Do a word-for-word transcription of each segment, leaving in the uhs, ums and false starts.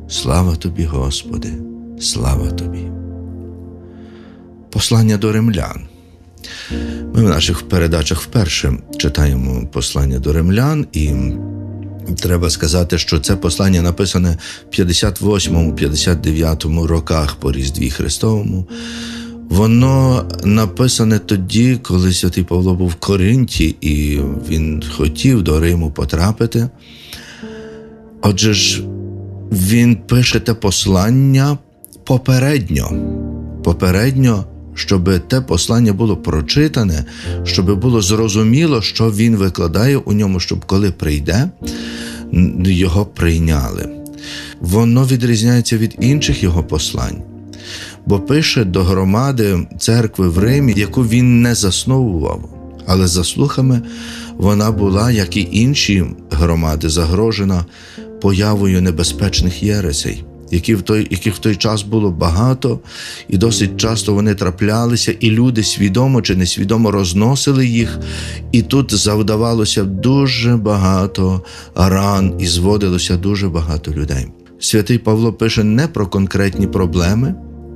Слава Тобі, Господи, слава Тобі. Послання до римлян. Ми в наших передачах вперше читаємо послання до римлян, і треба сказати, що це послання написане в п'ятдесят восьмому - п'ятдесят дев'ятому роках по Різдві Христовому. Воно написане тоді, коли святий Павло був в Коринті, і він хотів до Риму потрапити. Отже ж, він пише те послання попередньо. Попередньо, щоб те послання було прочитане, щоб було зрозуміло, що він викладає у ньому, щоб коли прийде, його прийняли. Воно відрізняється від інших його послань, бо пише до громади церкви в Римі, яку він не засновував, але за слухами вона була, як і інші громади, загрожена появою небезпечних єресей, які в той, яких в той час було багато, і досить часто вони траплялися, і люди свідомо чи несвідомо розносили їх, і тут завдавалося дуже багато ран, і зводилося дуже багато людей. Святий Павло пише не про конкретні проблеми,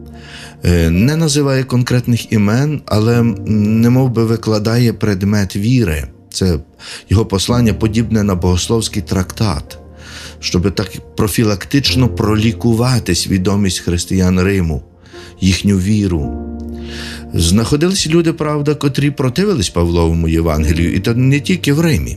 не називає конкретних імен, але немов би викладає предмет віри. Це його послання подібне на богословський трактат, щоб так профілактично пролікувати свідомість християн Риму, їхню віру. Знаходились люди, правда, котрі противились Павловому Євангелію, і то не тільки в Римі.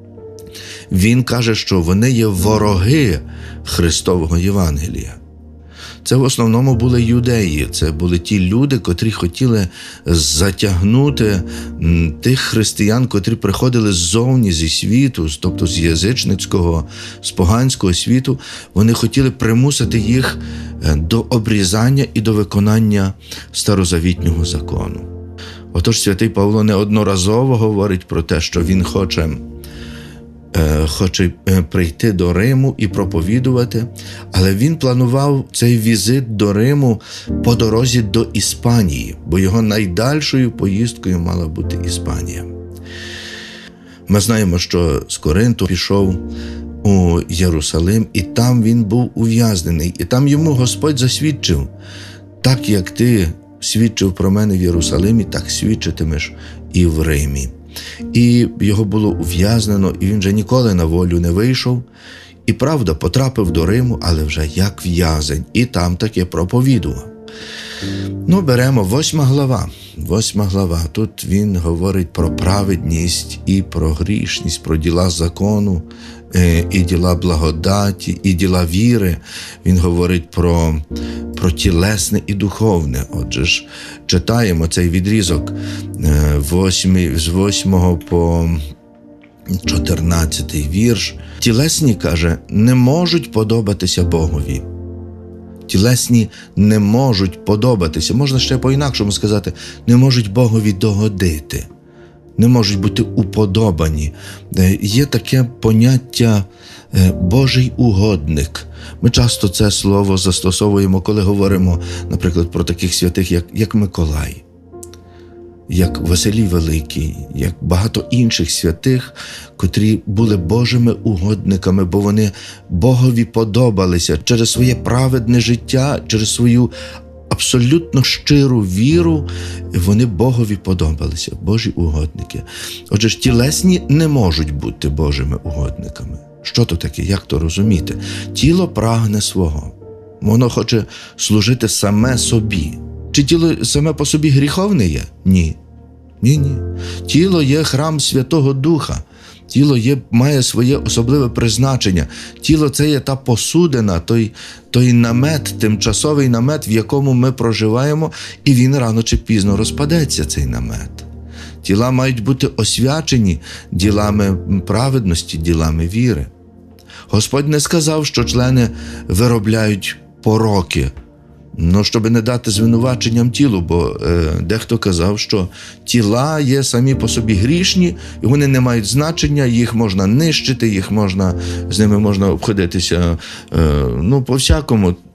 Він каже, що вони є вороги Христового Євангелія. Це в основному були юдеї, це були ті люди, котрі хотіли затягнути тих християн, котрі приходили ззовні, зі світу, тобто з язичницького, з поганського світу. Вони хотіли примусити їх до обрізання і до виконання старозавітнього закону. Отож, святий Павло неодноразово говорить про те, що він хоче хоче прийти до Риму і проповідувати, але він планував цей візит до Риму по дорозі до Іспанії, бо його найдальшою поїздкою мала бути Іспанія. Ми знаємо, що з Коринту пішов у Єрусалим, і там він був ув'язнений, і там йому Господь засвідчив: так як ти свідчив про мене в Єрусалимі, так свідчитимеш і в Римі. І його було ув'язнено, і він вже ніколи на волю не вийшов. І, правда, потрапив до Риму, але вже як в'язень, і там таки проповідував. Ну, беремо восьма глава. Восьма глава. Тут він говорить про праведність і про грішність, про діла закону, і діла благодаті, і діла віри. Він говорить про, про тілесне і духовне. Отже ж, читаємо цей відрізок восьми, з восьмого по чотирнадцятий вірш. Тілесні, каже, не можуть подобатися Богові. Тілесні не можуть подобатися. Можна ще по-інакшому сказати, не можуть Богові догодити. Не можуть бути уподобані. Є таке поняття «Божий угодник». Ми часто це слово застосовуємо, коли говоримо, наприклад, про таких святих, як, як Миколай, як Василій Великий, як багато інших святих, котрі були Божими угодниками, бо вони Богові подобалися через своє праведне життя, через свою абсолютно щиру віру, вони Богові подобалися, Божі угодники. Отже ж, тілесні не можуть бути Божими угодниками. Що то таке? Як то розуміти? Тіло прагне свого. Воно хоче служити саме собі. Чи тіло саме по собі гріховне є? Ні. Ні-ні. Тіло є храм Святого Духа. Тіло є, має своє особливе призначення. Тіло – це є та посудина, той, той намет, тимчасовий намет, в якому ми проживаємо, і він рано чи пізно розпадеться, цей намет. Тіла мають бути освячені ділами праведності, ділами віри. Господь не сказав, що члени виробляють пороки, ну, щоб не дати звинуваченням тілу, бо е, дехто казав, що тіла є самі по собі грішні, і вони не мають значення, їх можна нищити, їх можна, з ними можна обходитися, е, ну, по-всякому.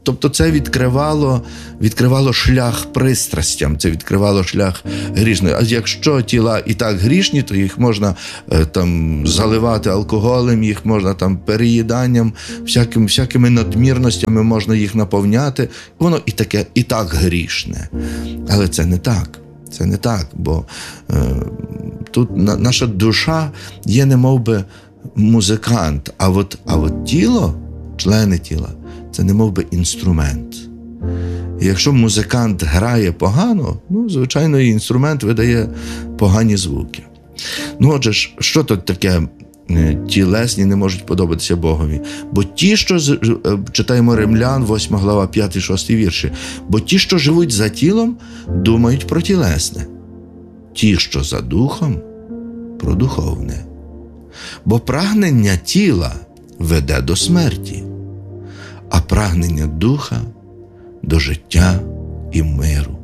тобто це відкривало, відкривало шлях пристрастям, це відкривало шлях грішної. А якщо тіла і так грішні, то їх можна там заливати алкоголем, їх можна там переїданням, всяким, всякими надмірностями можна їх наповняти. Воно і таке, і так грішне. Але це не так. Це не так, бо е, тут на, наша душа є немов би музикант, а от, а от тіло, члени тіла, це немов би інструмент. І якщо музикант грає погано, ну, звичайно, і інструмент видає погані звуки. Ну, отже, що тут таке тілесні не можуть подобатися Богові? Бо ті, що, читаємо Римлян, восьма глава, п'ятий-шостий вірші, бо ті, що живуть за тілом, думають про тілесне. Ті, що за духом, про духовне. Бо прагнення тіла веде до смерті, а прагнення духа – до життя і миру.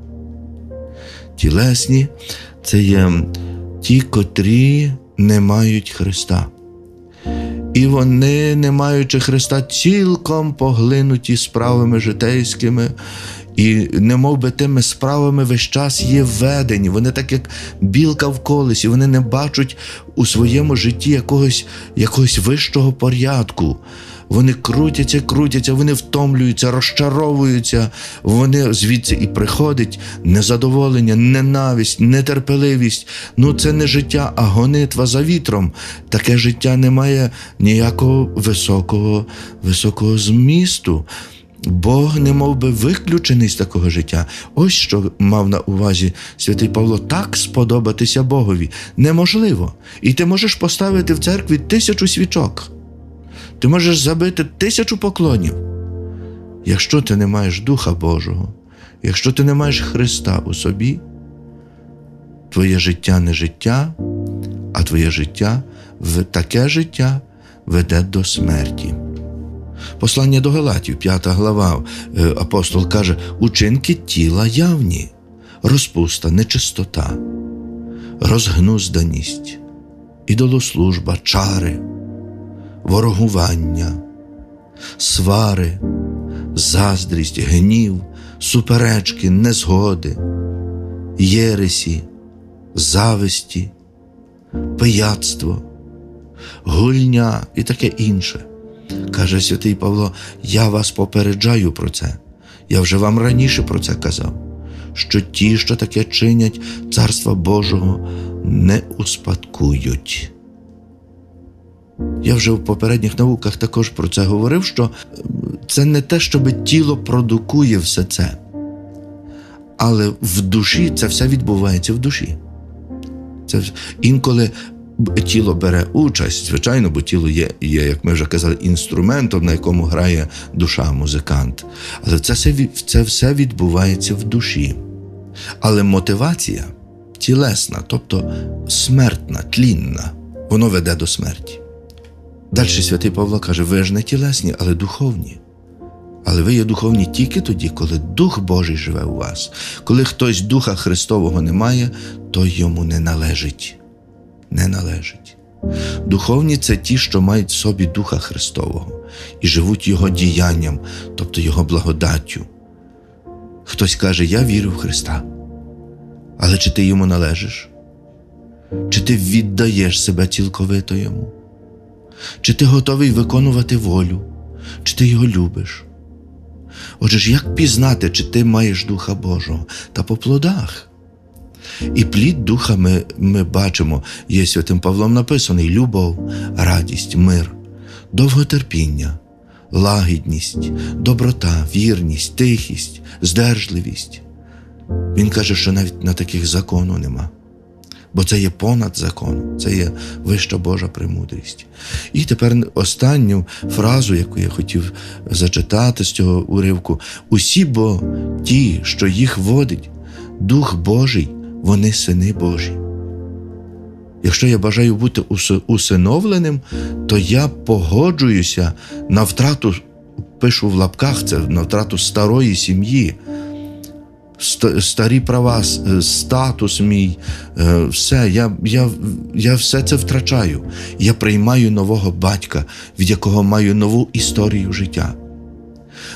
Тілесні – це є ті, котрі не мають Христа. І вони, не маючи Христа, цілком поглинуті справами житейськими, і немов би тими справами весь час є введені. Вони так, як білка в колесі, вони не бачать у своєму житті якогось, якогось вищого порядку. Вони крутяться, крутяться, вони втомлюються, розчаровуються. Вони звідси і приходить незадоволення, ненависть, нетерпеливість. Ну це не життя, а гонитва за вітром. Таке життя не має ніякого високого, високого змісту. Бог не мов би виключений з такого життя. Ось що мав на увазі святий Павло. Так сподобатися Богові неможливо. І ти можеш поставити в церкві тисячу свічок. Ти можеш забити тисячу поклонів. Якщо ти не маєш Духа Божого, якщо ти не маєш Христа у собі, твоє життя не життя, а твоє життя, таке життя веде до смерті. Послання до Галатів, п'ята глава, апостол каже, учинки тіла явні, розпуста, нечистота, розгнузданість, ідолослужба, чари, ворогування, свари, заздрість, гнів, суперечки, незгоди, єресі, зависті, пияцтво, гульня і таке інше. Каже святий Павло, я вас попереджаю про це. Я вже вам раніше про це казав, що ті, що таке чинять, Царства Божого не успадкують. Я вже в попередніх науках також про це говорив, що це не те, щоб тіло продукує все це, але в душі це все відбувається в душі. Це інколи тіло бере участь, звичайно, бо тіло є, є, як ми вже казали, інструментом, на якому грає душа, музикант. Але це все, це все відбувається в душі. Але мотивація тілесна, тобто смертна, тлінна, воно веде до смерті. Далі святий Павло каже, ви ж не тілесні, але духовні. Але ви є духовні тільки тоді, коли Дух Божий живе у вас. Коли хтось Духа Христового не має, то йому не належить. Не належить. Духовні – це ті, що мають в собі Духа Христового і живуть Його діянням, тобто Його благодаттю. Хтось каже, я вірю в Христа. Але чи ти Йому належиш? Чи ти віддаєш себе цілковито Йому? Чи ти готовий виконувати волю? Чи ти Його любиш? Отже ж, як пізнати, чи ти маєш Духа Божого? Та по плодах. І плід Духа ми, ми бачимо, є святим Павлом написаний: любов, радість, мир, довготерпіння, лагідність, доброта, вірність, тихість, здержливість. Він каже, що навіть на таких закону нема. Бо це є понад законом, це є вища Божа премудрість. І тепер останню фразу, яку я хотів зачитати з цього уривку. Усі бо ті, що їх водить Дух Божий, вони сини Божі. Якщо я бажаю бути усиновленим, то я погоджуюся на втрату, пишу в лапках це, на втрату старої сім'ї, старі права, статус мій, все, я, я, я все це втрачаю. Я приймаю нового батька, від якого маю нову історію життя.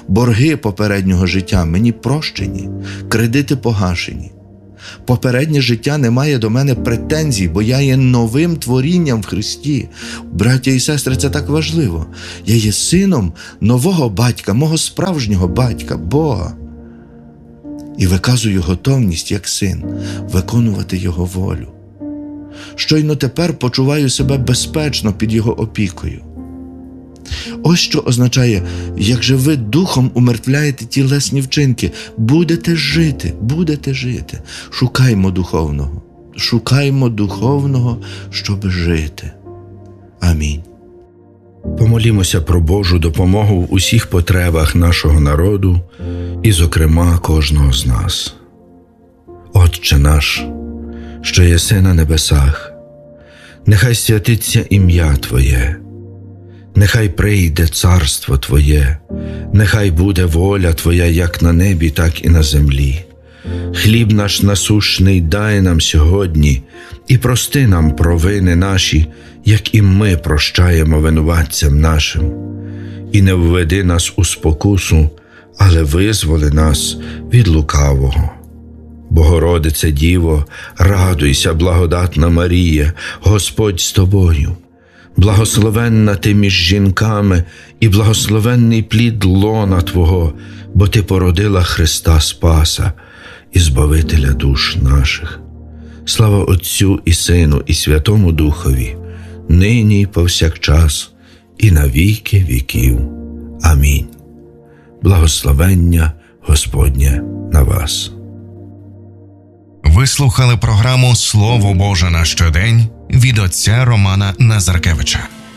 Борги попереднього життя мені прощені, кредити погашені. Попереднє життя не має до мене претензій, бо я є новим творінням в Христі. Браття і сестри, це так важливо. Я є сином нового батька, мого справжнього батька, Бога. І виказую готовність, як син, виконувати Його волю. Щойно тепер почуваю себе безпечно під Його опікою. Ось що означає, як же ви духом умертвляєте тілесні вчинки. Будете жити, будете жити. Шукаймо духовного. Шукаймо духовного, щоб жити. Амінь. Помолімося про Божу допомогу в усіх потребах нашого народу і, зокрема, кожного з нас. Отче наш, що єси на небесах, нехай святиться ім'я Твоє, нехай прийде царство Твоє, нехай буде воля Твоя як на небі, так і на землі. Хліб наш насущний дай нам сьогодні, і прости нам провини наші, як і ми прощаємо винуватцям нашим. І не введи нас у спокусу, але визволи нас від лукавого. Богородице Діво, радуйся, благодатна Марія, Господь з тобою. Благословенна ти між жінками, і благословенний плід лона Твого, бо ти породила Христа Спаса і Збавителя душ наших. Слава Отцю і Сину, і Святому Духові, нині і повсякчас, і на віки віків. Амінь. Благословення Господнє на вас. Ви слухали програму «Слово Боже на щодень» від отця Романа Назаркевича.